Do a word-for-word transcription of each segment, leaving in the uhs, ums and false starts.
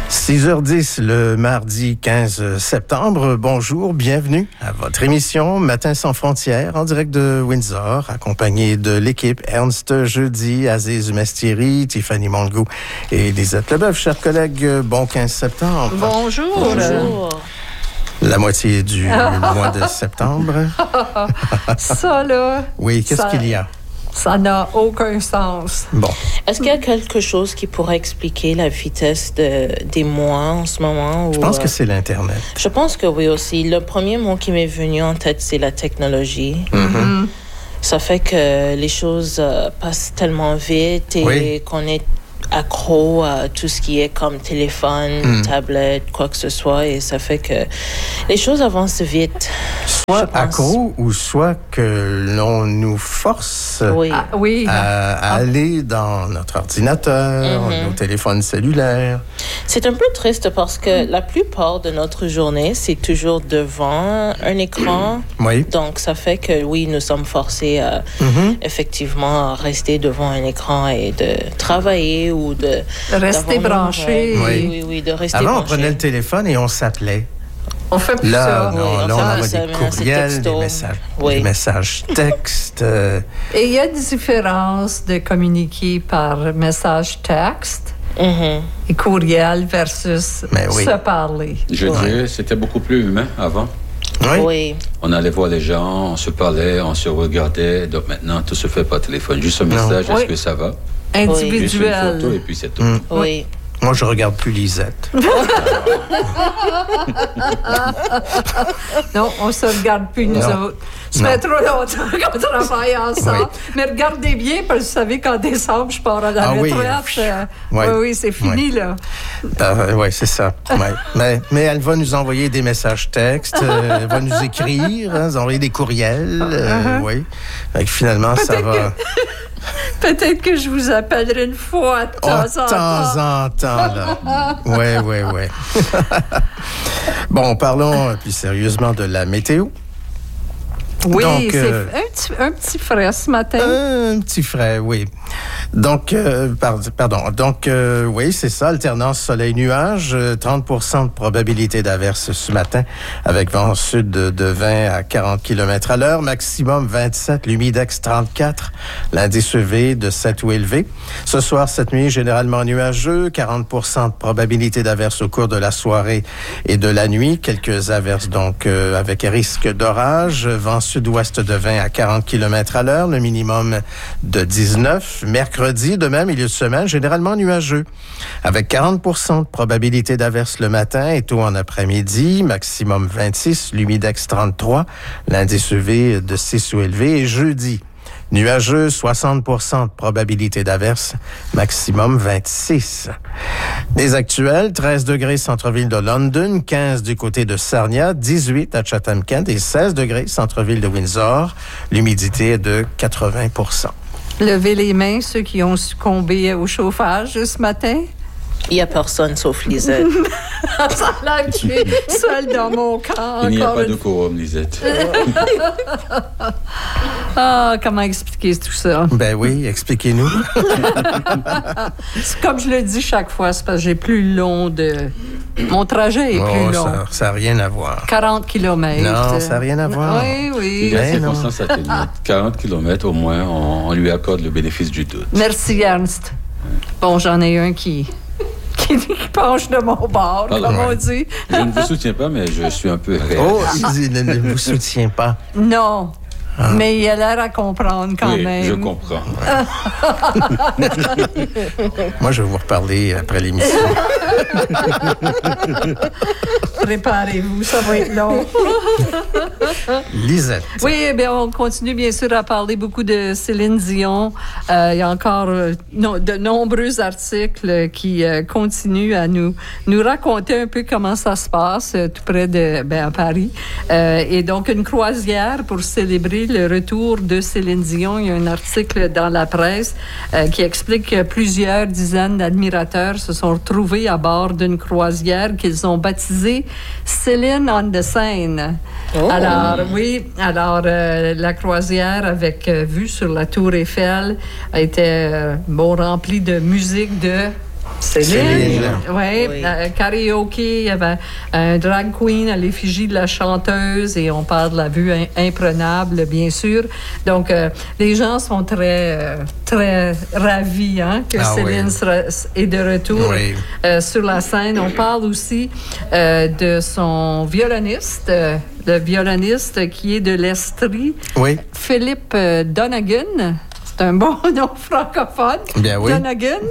six heures dix le mardi quinze septembre. Bonjour, bienvenue à votre émission Matin sans frontières en direct de Windsor, accompagné de l'équipe Ernst Jeudi, Aziz Mestiri, Tiffany Mongo et Lisette Leboeuf. Chers collègues, bon quinze septembre. Bonjour. Bonjour. La moitié du mois de septembre. Ça, là... Oui, qu'est-ce ça, qu'il y a? Ça n'a aucun sens. Bon. Est-ce qu'il y a quelque chose qui pourrait expliquer la vitesse de, des mois en ce moment? Je ou, pense euh, que c'est l'Internet. Je pense que oui aussi. Le premier mot qui m'est venu en tête, c'est la technologie. Mm-hmm. Ça fait que les choses euh, passent tellement vite et Oui. qu'on est accro à tout ce qui est comme téléphone, Mm. tablette, quoi que ce soit. Et ça fait que les choses avancent vite. Soit je pense. accro ou soit que l'on nous force Oui. Ah, oui. à, à aller dans notre ordinateur, Mhm. nos téléphones cellulaires. C'est un peu triste parce que la plupart de notre journée, c'est toujours devant un écran. Oui. Donc, ça fait que, oui, nous sommes forcés à, Mhm. effectivement, rester devant un écran et de travailler ou de... Rester d'avoir- branché. Oui, Oui. oui, oui, de rester Avant, on branché. prenait le téléphone et on s'appelait. On fait plus Là, ça. non, Oui, là, on on fait envoie ça, des maintenant, c'est courriels, des texto. messages, Oui. des messages textes. euh, Et il y a des différences de communiquer par message texte Mhm. et courriel versus Mais oui. se parler. Je Ouais. dirais c'était beaucoup plus humain avant. oui. Oui. On allait voir les gens, on se parlait, on se regardait. Donc maintenant, tout se fait par téléphone. Juste un Non. message, Oui. est-ce que ça va? Oui. Juste une Individuel. photo et puis c'est tout. Mm. Oui. Moi, je regarde plus Lisette. Non, on se regarde plus, nous Non. autres. Ça Non. fait trop longtemps qu'on travaille ensemble. Oui. Mais regardez bien, parce que vous savez qu'en décembre, je pars à la Ah oui. retraite. Euh, Oui. oui, oui, c'est fini, Oui. là. Euh, oui, c'est ça. Ouais. mais, mais elle va nous envoyer des messages textes, euh, elle va nous écrire, hein, nous envoyer des courriels. euh, Uh-huh. Oui. Fait que finalement, ça Peut-être va. Peut-être que je vous appellerai une fois de Oh, temps de en temps. temps en temps, là. Oui, oui, oui. Bon, parlons plus sérieusement de la météo. Oui, Donc, c'est euh, un, petit, un petit frais ce matin. Un petit frais, oui. Donc, euh, par- pardon. Donc, euh, oui, c'est ça, alternance soleil-nuage, euh, trente pour cent de probabilité d'averse ce matin, avec vent sud de, de vingt à quarante kilomètres à l'heure, maximum vingt-sept, l'humidex trente-quatre, l'indice U V de sept ou élevé. Ce soir, cette nuit, généralement nuageux, quarante pour cent de probabilité d'averse au cours de la soirée et de la nuit, quelques averses donc euh, avec risque d'orage, vent sud-ouest de vingt à quarante kilomètres à l'heure, le minimum de dix-neuf. Mercredi, demain, milieu de semaine, généralement nuageux, avec quarante pour cent de probabilité d'averse le matin et tôt en après-midi, maximum vingt-six, l'humidex trente-trois, l'indice U V de six ou élevé. Et jeudi, nuageux, soixante pour cent de probabilité d'averse, maximum vingt-six. Les actuels, treize degrés centre-ville de London, quinze du côté de Sarnia, dix-huit à Chatham-Kent et seize degrés centre-ville de Windsor. L'humidité est de quatre-vingts pour cent. Levez les mains, ceux qui ont succombé au chauffage ce matin. Il n'y a personne sauf Lisette. Ça a l'air que je suis seule dans mon camp. Il n'y a encore pas une de quorum, Lisette. Ah, comment expliquer tout ça? Ben oui, expliquez-nous. C'est comme je le dis chaque fois, c'est parce que j'ai plus long de... Mon trajet est Oh, plus long. ça n'a rien à voir. quarante kilomètres. Non, ça n'a rien à voir. Oui, oui. Il y a Ben non. circonstance atténuante. quarante kilomètres au moins, on, on lui accorde le bénéfice du doute. Merci, Ernst. Bon, j'en ai un qui... qui penche de mon bord, Pardon. comme on Ouais. dit. Je ne vous soutiens pas, mais je suis un peu réel. Oh, il ne, ne vous soutient pas. Non. Mais il a l'air à comprendre quand oui, même. je comprends. Moi, je vais vous reparler après l'émission. Préparez-vous, ça va être long. Lisette. Oui, eh bien, on continue bien sûr à parler beaucoup de Céline Dion. Euh, il y a encore euh, no- de nombreux articles qui euh, continuent à nous, nous raconter un peu comment ça se passe euh, tout près de ben, à Paris. Euh, et donc, une croisière pour célébrer le retour de Céline Dion. Il y a un article dans la presse euh, qui explique que plusieurs dizaines d'admirateurs se sont retrouvés à bord d'une croisière qu'ils ont baptisée Céline on the Seine. Oh. Alors, oui, alors euh, la croisière avec euh, vue sur la Tour Eiffel a été euh, bon, remplie de musique de Céline, Céline. ouais, Oui. euh, karaoké, il y avait un drag queen à l'effigie de la chanteuse et on parle de la vue in- imprenable, bien sûr. Donc, euh, les gens sont très, euh, très ravis hein, que Ah Céline oui. sera, est de retour Oui. euh, sur la scène. On parle aussi euh, de son violoniste, euh, le violoniste qui est de l'Estrie, Oui. Philippe euh, Donegan. C'est un bon nom francophone. Bien oui. Donegan,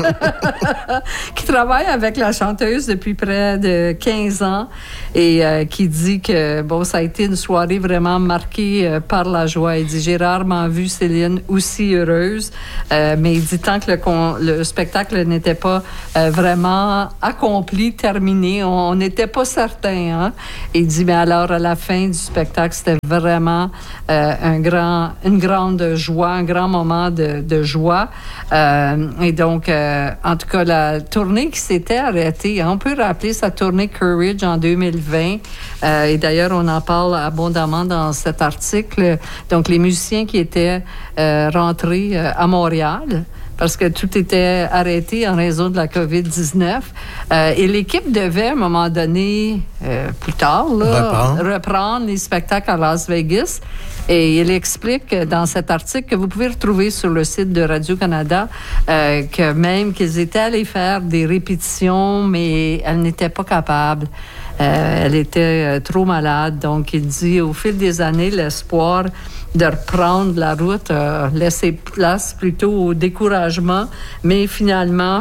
qui travaille avec la chanteuse depuis près de quinze ans et euh, qui dit que bon, ça a été une soirée vraiment marquée euh, par la joie. Il dit, j'ai rarement vu Céline aussi heureuse, euh, mais il dit tant que le, con- le spectacle n'était pas euh, vraiment accompli, terminé, on n'était pas certain. Hein? Il dit, mais alors à la fin du spectacle, c'était vraiment euh, un grand, une grande joie, un grand moment de, de joie. Euh, et donc, euh, en tout cas, la tournée qui s'était arrêtée, on peut rappeler sa tournée Courage en deux mille vingt. Euh, et d'ailleurs, on en parle abondamment dans cet article. Donc, les musiciens qui étaient euh, rentrés euh, à Montréal, parce que tout était arrêté en raison de la covid dix-neuf. Euh, et l'équipe devait, à un moment donné, euh, plus tard, là, Reprendre. reprendre les spectacles à Las Vegas. Et il explique dans cet article que vous pouvez retrouver sur le site de Radio-Canada euh, que même qu'ils étaient allés faire des répétitions, mais elle n'était pas capable. Euh, elle était euh, trop malade. Donc, il dit, au fil des années, l'espoir de reprendre la route a laissé place plutôt au découragement. Mais finalement,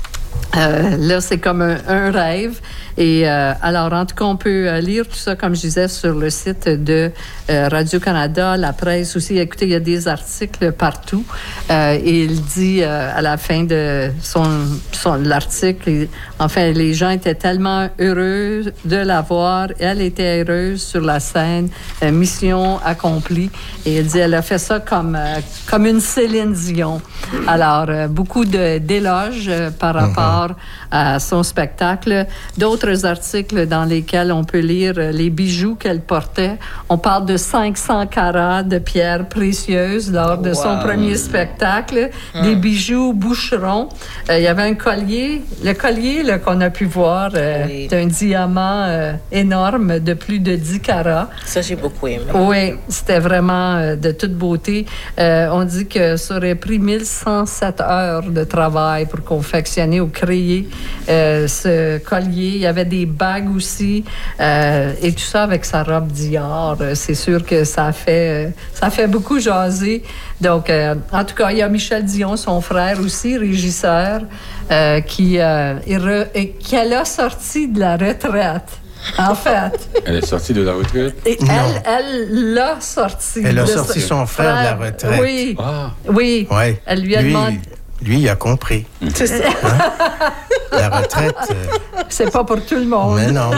Euh, là, c'est comme un, un rêve. Et euh, alors, en tout cas, on peut euh, lire tout ça, comme je disais, sur le site de euh, Radio-Canada, la presse aussi. Écoutez, il y a des articles partout. Euh, et il dit euh, à la fin de son, son l'article, il, enfin, les gens étaient tellement heureux de la voir. Elle était heureuse sur la scène. Euh, mission accomplie. Et il dit, elle a fait ça comme, euh, comme une Céline Dion. Alors, euh, beaucoup de, d'éloges euh, par rapport à son spectacle. D'autres articles dans lesquels on peut lire euh, les bijoux qu'elle portait. On parle de cinq cents carats de pierres précieuses lors de son Wow. premier spectacle. Des bijoux boucherons. Euh, il y avait un collier. Le collier là, qu'on a pu voir, euh, Oui. d'un diamant euh, énorme de plus de dix carats. Ça, j'ai beaucoup aimé. Oui, c'était vraiment euh, de toute beauté. Euh, on dit que ça aurait pris mille cent sept heures de travail pour confectionner ou créer euh, ce collier. Il y avait des bagues aussi euh, et tout ça avec sa robe Dior. Euh, C'est sûr que ça a fait, euh, ça a fait beaucoup jaser. Donc, euh, en tout cas, il y a Michel Dion, son frère aussi, régisseur, euh, qui, euh, est re- et qui elle a sorti de la retraite. En fait. Elle est sortie de la retraite. Et Non. elle, elle l'a sorti. Elle a Le- sorti son frère de la retraite. Oui. Ah, Oui. Oui. Elle lui a lui, demandé. lui, il a compris. C'est ça. La retraite, euh, C'est pas pour tout le monde. mais non.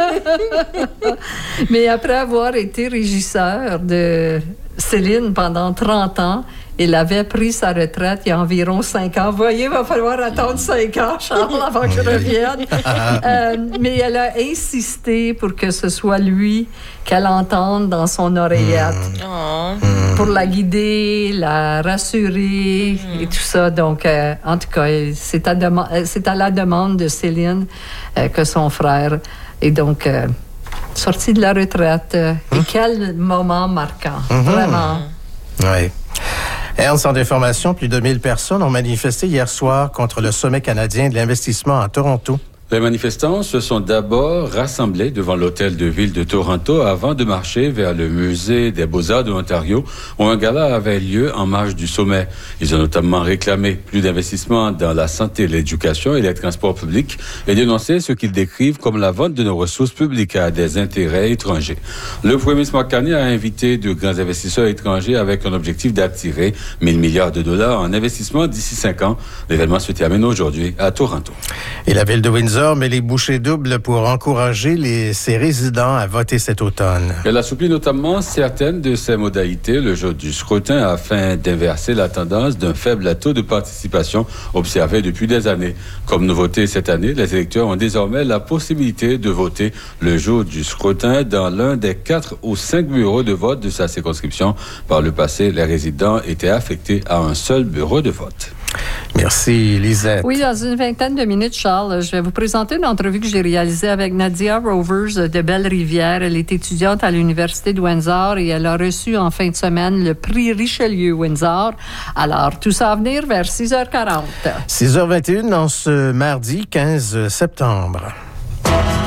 Mais après avoir été régisseur de Céline pendant trente ans, il avait pris sa retraite il y a environ cinq ans. Vous voyez, il va falloir attendre cinq ans, Charles, avant que je revienne. Euh, mais elle a insisté pour que ce soit lui qu'elle entende dans son oreillette. Oh. Pour la guider, la rassurer et tout ça. Donc, euh, en tout cas, c'est à, dema- euh, c'est à la demande de Céline euh, que son frère est donc euh, sorti de la retraite. Euh, Et quel moment marquant, vraiment. Oui. Et en centre d'information, plus de mille personnes ont manifesté hier soir contre le sommet canadien de l'investissement à Toronto. les manifestants se sont d'abord rassemblés devant l'hôtel de ville de Toronto avant de marcher vers le musée des Beaux-Arts de l'Ontario où un gala avait lieu en marge du sommet. Ils ont notamment réclamé plus d'investissement dans la santé, l'éducation et les transports publics et dénoncé ce qu'ils décrivent comme la vente de nos ressources publiques à des intérêts étrangers. Le premier ministre Mark Carney a invité de grands investisseurs étrangers avec un objectif d'attirer mille milliards de dollars en investissement d'ici cinq ans. L'événement se termine aujourd'hui à Toronto. Et la ville de Windsor met les bouchées doubles pour encourager les, ses résidents à voter cet automne. Elle assouplit notamment certaines de ses modalités le jour du scrutin afin d'inverser la tendance d'un faible taux de participation observé depuis des années. Comme nouveauté cette année, les électeurs ont désormais la possibilité de voter le jour du scrutin dans l'un des quatre ou cinq bureaux de vote de sa circonscription. Par le passé, les résidents étaient affectés à un seul bureau de vote. Merci, Lisette. Oui, dans une vingtaine de minutes, Charles, je vais vous présenter une entrevue que j'ai réalisée avec Nadia Rovers de Belle-Rivière. Elle est étudiante à l'Université de Windsor et elle a reçu en fin de semaine le prix Richelieu-Windsor. Alors, tout ça à venir vers six heures quarante. six heures vingt et une en ce mardi quinze septembre.